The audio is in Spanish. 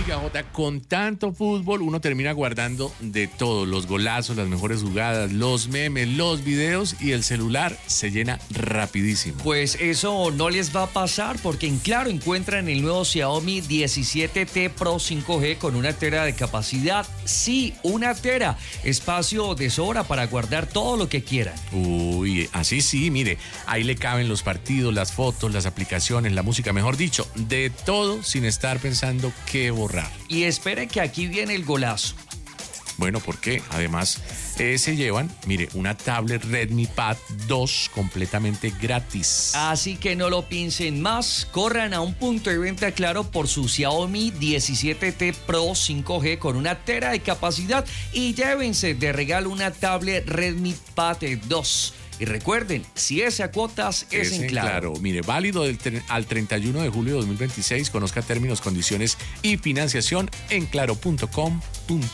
Oiga, Jota, con tanto fútbol uno termina guardando de todo, los golazos, las mejores jugadas, los memes, los videos y el celular se llena rapidísimo. Pues eso no les va a pasar porque en Claro encuentran el nuevo Xiaomi 17T Pro 5G con 1 tera de capacidad. Sí, 1 tera. Espacio de sobra para guardar todo lo que quieran. Uy, así sí, mire, ahí le caben los partidos, las fotos, las aplicaciones, la música, mejor dicho, de todo sin estar pensando qué borrar. Y espere que aquí viene el golazo. Bueno, ¿por qué? Además, se llevan, mire, una tablet Redmi Pad 2 completamente gratis. Así que no lo piensen más, corran a un punto de venta Claro por su Xiaomi 17T Pro 5G con 1 tera de capacidad y llévense de regalo una tablet Redmi Pad 2. Y recuerden, si es a cuotas, es en Claro. Mire, válido al 31 de julio de 2026. Conozca términos, condiciones y financiación en claro.com.co.